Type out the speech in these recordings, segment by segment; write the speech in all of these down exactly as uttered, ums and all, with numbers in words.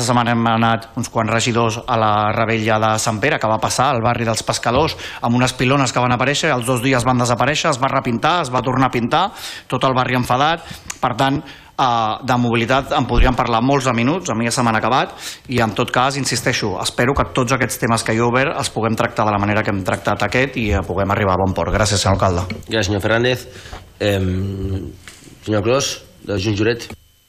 aquesta setmana hem anat uns quants regidors a la Rebella de Sant Pere, que va passar al barri dels pescadors, amb unes pilones que van aparèixer, els dos dies van desaparèixer, es va repintar, es va tornar a pintar, tot el barri enfadat. Per tant, de mobilitat en podríem parlar molts de minuts, a mi ja se m'han acabat, i en tot cas, insisteixo, espero que tots aquests temes que jo he obert els puguem tractar de la manera que hem tractat aquest i puguem arribar a bon port. Gràcies, senyor alcalde. Gràcies, senyor Fernández. Senyor Clos, de Junts Lloret.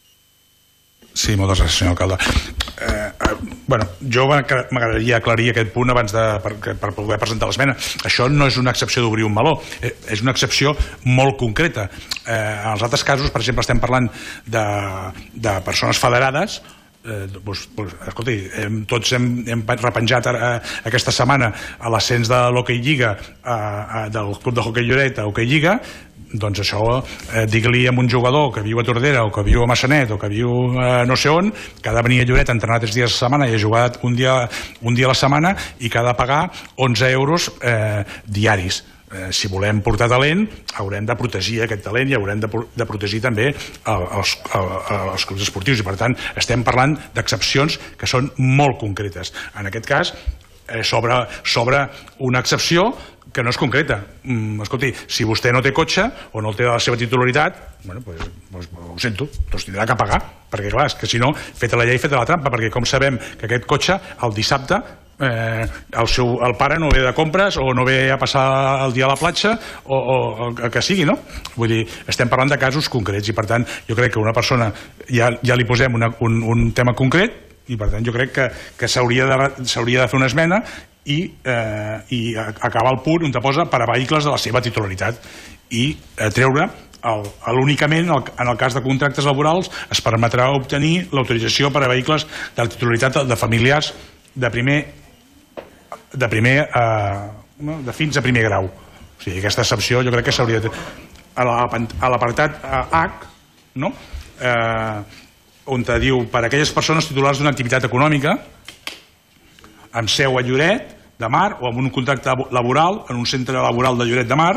Sí, moltes gràcies, senyor alcalde. Eh, eh, bueno, jo m'agradaria aclarir aquest punt abans de, per, per poder presentar l'esmena. Això no és una excepció d'obrir un meló, eh, és una excepció molt concreta. Eh, en els altres casos, per exemple, estem parlant de, de persones federades. Eh, doncs, doncs, escolti, hem, tots hem, hem repenjat ara, aquesta setmana a l'ascens de l'Hockey Lliga, a, a, del Club de Hockey Lloret a Hockey Lliga. Doncs això, eh, digue-li a un jugador que viu a Tordera o que viu a Massanet o que viu eh, no sé on, que ha de venir a Lloret a entrenar tres dies a la setmana i ha jugat un dia, un dia a la setmana i que ha de pagar onze euros eh, diaris. Eh, si volem portar talent, haurem de protegir aquest talent i haurem de, de protegir també el, els, el, els clubs esportius i per tant estem parlant d'excepcions que són molt concretes. En aquest cas, eh, sobre, sobre una excepció que no és concreta. Mm, escolti, si vostè no té cotxe o no el té de la seva titularitat, bueno, pues, pues, ho sento, doncs tindrà que pagar, perquè clar, és que si no, feta la llei, feta la trampa, perquè com sabem que aquest cotxe el dissabte eh, el, seu, el pare no ve de compres o no ve a passar el dia a la platja o, o el que sigui, no? Vull dir, estem parlant de casos concrets i per tant jo crec que una persona ja, ja li posem una, un, un tema concret i per tant jo crec que, que s'hauria de, s'hauria de fer una esmena i, eh, i acabar el punt on te posa per a vehicles de la seva titularitat i eh, treure l'únicament en el cas de contractes laborals es permetrà obtenir l'autorització per a vehicles de la titularitat de familiars de primer de primer eh, de fins a primer grau. O sigui, aquesta excepció jo crec que s'hauria de a l'apartat H, no? eh, on te diu per a aquelles persones titulars d'una activitat econòmica amb seu a Lloret de Mar o amb un contracte laboral en un centre laboral de Lloret de Mar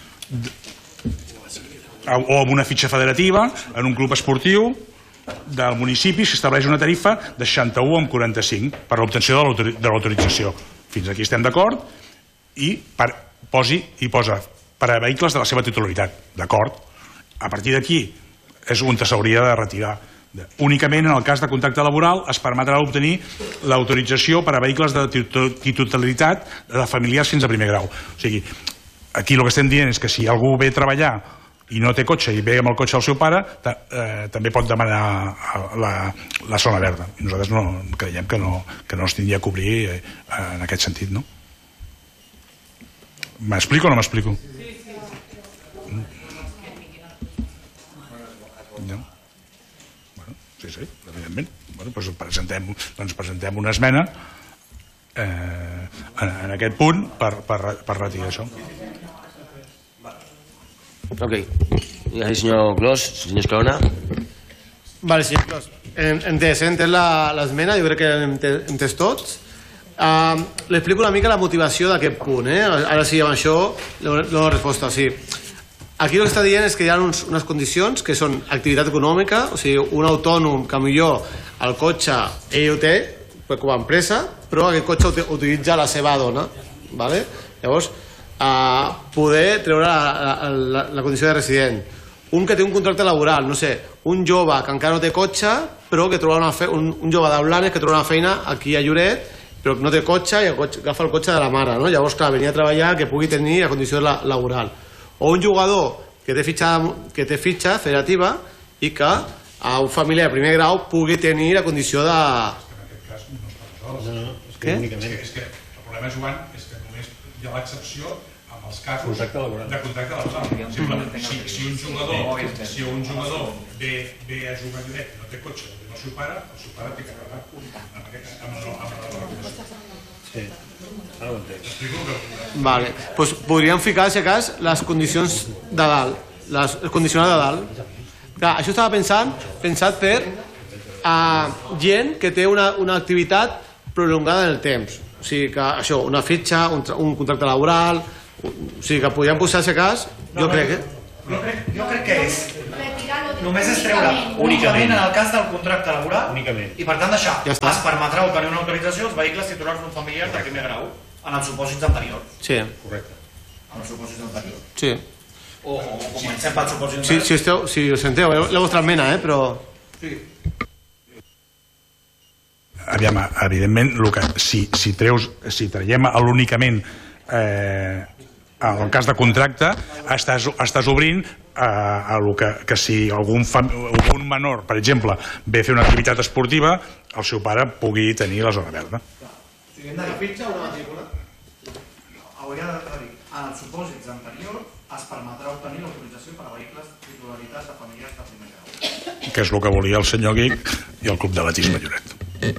o amb una fitxa federativa en un club esportiu del municipi s'estableix una tarifa de seixanta-u coma quaranta-cinc per l'obtenció de l'autorització. Fins aquí estem d'acord i per, posi i posa per a vehicles de la seva titularitat. D'acord? A partir d'aquí és on s'hauria de retirar. Únicament en el cas de contracte laboral es permetrà obtenir l'autorització per a vehicles de titularitat de familiars fins a primer grau. O sigui, aquí el que estem dient és que si algú ve a treballar i no té cotxe i ve amb el cotxe del seu pare, eh, també pot demanar la, la zona verda. I nosaltres no, creiem que no, que no es tindria a cobrir eh, en aquest sentit, no? M'explico o no m'explico? Sí, sí. No? Sí, sí, evidentment. Bueno, doncs presentem, doncs presentem una esmena eh, en, en aquest punt per, per, per retirar això. Ok. Gràcies, senyor Clos. Senyor Escalona. Vale, senyor Clos. Entès, entès l'esmena, jo crec que hem entès tots. Uh, L'explico una mica la motivació d'aquest punt. Eh? Ara sí, amb això, la resposta, sí. Aquí el que està dient és que hi ha uns, unes condicions que són activitat econòmica, o sigui, un autònom que millor el cotxe ell ho té com a empresa, però aquest cotxe utilitza la seva dona. ¿Vale? Llavors, uh, poder treure la, la, la, la condició de resident. Un que té un contracte laboral, no sé, un jove que encara no té cotxe, però que troba una fe... un, un jove de Blanes que troba una feina aquí a Lloret, però que no té cotxe i el cotxe, agafa el cotxe de la mare. No? Llavors, clar, venir a treballar que pugui tenir la condició la, laboral. O un jugador que té fitxa, que té fitxa federativa i que a un familiar de primer grau pugui tenir la condició de... En aquest cas no es fa no, no, és que únicament... És que el problema, Joan, és que només hi ha l'excepció amb els casos contracte de contracte laboral. Simplement, si, si un jugador, si un jugador ve, ve a jugar a Lloret i no té cotxe, no el seu pare, el seu pare té que pagar amb, aquest, amb, el, amb la recomanació. Sí. Vale. Pues podríem ficar, si cas, les condicions de dalt, les condicionals de dalt. Clar, això estava pensant, pensat per a gent que té una, una activitat prolongada en el temps. O sigui que això, una fitxa, un, un contracte laboral, o sigui que podríem posar, si cas, jo crec que... Jo crec, jo crec que és... Només és treure únicament en el cas del contracte laboral i per tant deixar, Ja està. es permetrà obtenir una autorització als vehicles titulars d'un familiar de primer grau en els supòsits anteriors. Sí, Correcte. En els supòsits anteriors. sí. O, o comencem pel supòsit Sí, anterior. si, esteu, si us senteu, eh, la vostra esmena, eh, però... Aviam, evidentment, el que, si, si, treus, si traiem a l'únicament eh, en el cas de contracte, estàs, estàs obrint a, a lo que, que si algun, fam, algun menor, per exemple, ve a fer una activitat esportiva, el seu pare pugui tenir la zona verda. O sigui, hem de dir fitxa o una matrícula? Hauria de dir, en els supòsits anteriors es permetrà obtenir l'autorització per a vehicles titularitat de familiars de primer grau. Que és el que volia el senyor Guic i el Club d'Atletisme Lloret.